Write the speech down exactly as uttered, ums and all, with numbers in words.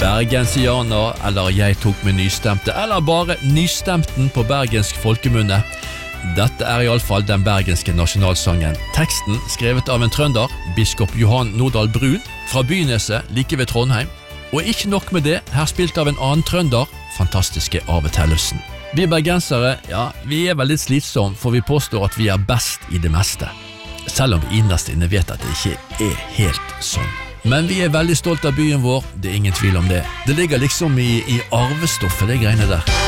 Bergensianer, eller jeg tok med nystemte, eller bare nystemten på bergensk folkemunne. Dette er i alle fall den bergenske nasjonalsangen. Teksten skrevet av en trønder, biskop Johan Nordal Brun, fra Byneset like ved Trondheim. Og ikke nok med det, her spilt av en annen trønder, fantastiske Arve Tellefsen. Vi bergensere, ja, vi er veldig slitsomme, for vi påstår at vi er best i det meste. Selv om vi innerst inne vet at det ikke er helt sånn. Men vi er veldig stolt av byen vår, det er ingen tvil om det. Det ligger liksom i, i arvestoffet, det greiene der.